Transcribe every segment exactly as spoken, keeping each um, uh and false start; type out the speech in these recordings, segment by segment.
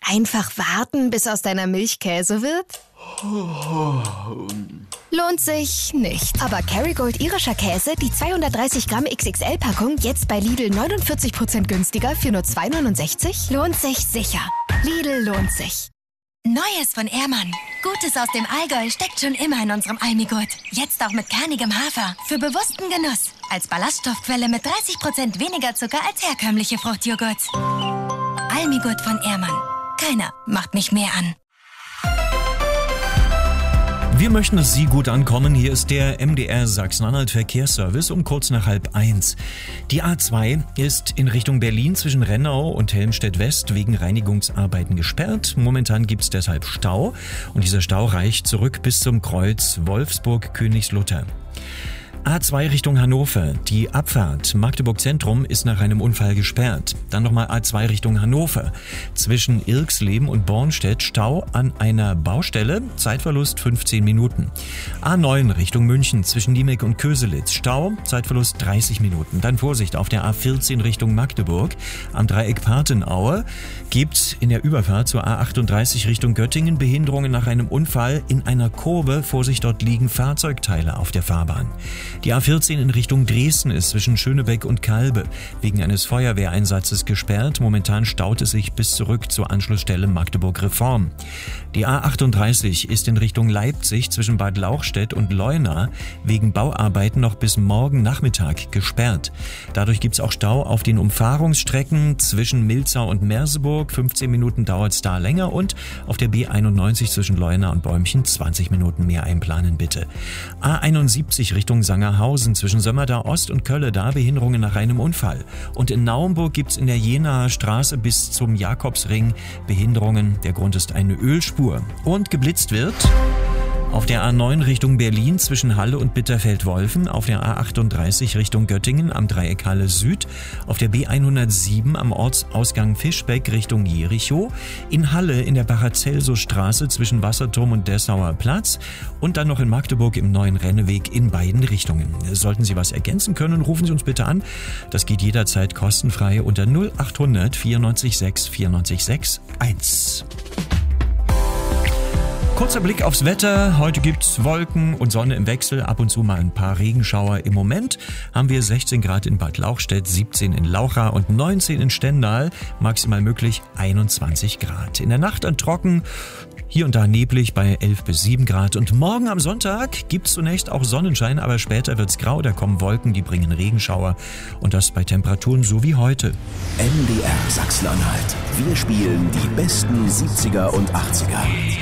Einfach warten, bis aus deiner Milch Käse wird? Lohnt sich nicht. Aber Kerrygold irischer Käse, die zweihundertdreißig Gramm X X L-Packung, jetzt bei Lidl neunundvierzig Prozent günstiger für nur zwei neunundsechzig? Lohnt sich sicher. Lidl lohnt sich. Neues von Ehrmann. Gutes aus dem Allgäu steckt schon immer in unserem Almigurt. Jetzt auch mit kernigem Hafer. Für bewussten Genuss. Als Ballaststoffquelle mit dreißig Prozent weniger Zucker als herkömmliche Fruchtjoghurt. Almigurt von Ehrmann. Keiner macht mich mehr an. Wir möchten, dass Sie gut ankommen. Hier ist der M D R Sachsen-Anhalt Verkehrsservice um kurz nach halb eins. Die A zwei ist in Richtung Berlin zwischen Rennau und Helmstedt-West wegen Reinigungsarbeiten gesperrt. Momentan gibt es deshalb Stau und dieser Stau reicht zurück bis zum Kreuz Wolfsburg-Königslutter. A zwei Richtung Hannover. Die Abfahrt Magdeburg Zentrum ist nach einem Unfall gesperrt. Dann nochmal A zwei Richtung Hannover. Zwischen Irxleben und Bornstedt Stau an einer Baustelle. Zeitverlust fünfzehn Minuten. A neun Richtung München zwischen Niemek und Köselitz. Stau, Zeitverlust dreißig Minuten. Dann Vorsicht auf der A vierzehn Richtung Magdeburg. Am Dreieck Partenaue gibt's in der Überfahrt zur A achtunddreißig Richtung Göttingen Behinderungen nach einem Unfall in einer Kurve. Vorsicht, dort liegen Fahrzeugteile auf der Fahrbahn. Die A vierzehn in Richtung Dresden ist zwischen Schönebeck und Kalbe wegen eines Feuerwehreinsatzes gesperrt. Momentan staut es sich bis zurück zur Anschlussstelle Magdeburg-Reform. Die A achtunddreißig ist in Richtung Leipzig zwischen Bad Lauchstädt und Leuna wegen Bauarbeiten noch bis morgen Nachmittag gesperrt. Dadurch gibt es auch Stau auf den Umfahrungsstrecken zwischen Milzau und Merseburg. fünfzehn Minuten dauert es da länger und auf der B einundneunzig zwischen Leuna und Bäumchen zwanzig Minuten mehr einplanen bitte. A einundsiebzig Richtung Sangerhausen zwischen Sömmerda Ost und Kölle, da Behinderungen nach einem Unfall. Und in Naumburg gibt es in der Jenaer Straße bis zum Jakobsring Behinderungen. Der Grund ist eine Ölspur. Und geblitzt wird auf der A neun Richtung Berlin zwischen Halle und Bitterfeld-Wolfen, auf der A achtunddreißig Richtung Göttingen am Dreieck Halle Süd, auf der B hundertsieben am Ortsausgang Fischbeck Richtung Jericho, in Halle in der Paracelsus-Straße zwischen Wasserturm und Dessauer Platz und dann noch in Magdeburg im neuen Renneweg in beiden Richtungen. Sollten Sie was ergänzen können, rufen Sie uns bitte an. Das geht jederzeit kostenfrei unter null achthundert vierundneunzig sechs vierundneunzig sechs eins. Kurzer Blick aufs Wetter. Heute gibt's Wolken und Sonne im Wechsel, ab und zu mal ein paar Regenschauer. Im Moment haben wir sechzehn Grad in Bad Lauchstädt, siebzehn in Laucha und neunzehn in Stendal, maximal möglich einundzwanzig Grad. In der Nacht dann trocken, hier und da neblig bei elf bis sieben Grad. Und morgen am Sonntag gibt's zunächst auch Sonnenschein, aber später wird's grau, da kommen Wolken, die bringen Regenschauer und das bei Temperaturen so wie heute. M D R Sachsen-Anhalt. Wir spielen die besten siebziger und achtziger.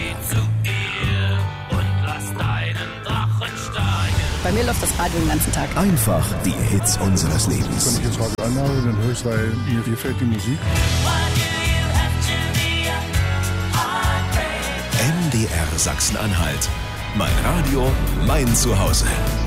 Bei mir läuft das Radio den ganzen Tag. Einfach die Hits unseres Lebens. Wenn ich das Radio anhabe, dann höre ich, weil mir gefällt die Musik. M D R Sachsen-Anhalt. Mein Radio, mein Zuhause.